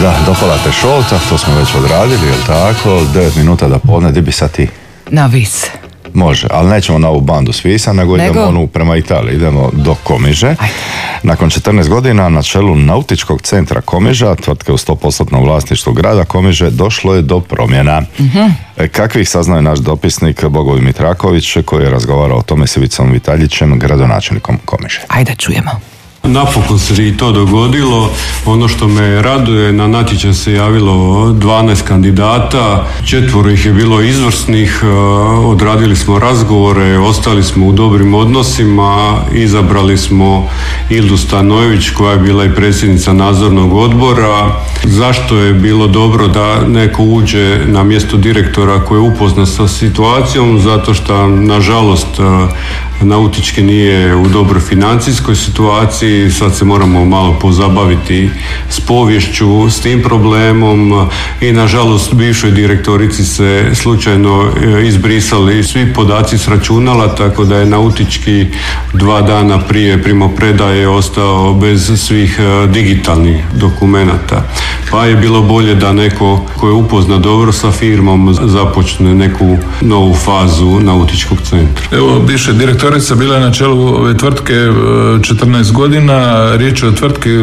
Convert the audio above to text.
Da, dopalate šolta, to smo već odradili, jel tako? 9 minuta da podne, di bi sad ti? Na Vis. Može, ali nećemo na ovu bandu s Visa, nego idemo prema Italiji, idemo do Komiže. Ajde. Nakon 14 godina na čelu Nautičkog centra Komiža, tvrtke u 100% vlasništvu grada Komiže, došlo je do promjena. Kakvih saznao je naš dopisnik Bogoljub Mitraković, koji je razgovarao o tome s Ivicom Vitaljićem, gradonačelnikom Komiže. Ajde čujemo. Napokon se i to dogodilo. Ono što me raduje, na natječaj se javilo 12 kandidata, 4 ih je bilo izvrsnih, odradili smo razgovore, ostali smo u dobrim odnosima, izabrali smo Ildu Stanojević koja je bila i predsjednica nadzornog odbora. Zašto je bilo dobro da neko uđe na mjesto direktora koji je upoznat sa situacijom? Zato što nažalost Nautički nije u dobroj financijskoj situaciji, sad se moramo malo pozabaviti s poviješću, s tim problemom i nažalost bivšoj direktorici se slučajno izbrisali svi podaci s računala, tako da je Nautički 2 dana prije primopredaje ostao bez svih digitalnih dokumenata. Pa je bilo bolje da neko ko je upozna dobro sa firmom započne neku novu fazu Nautičkog centra. Evo, bivša direktorica bila je na čelu ove tvrtke 14 godina, riječ je o tvrtki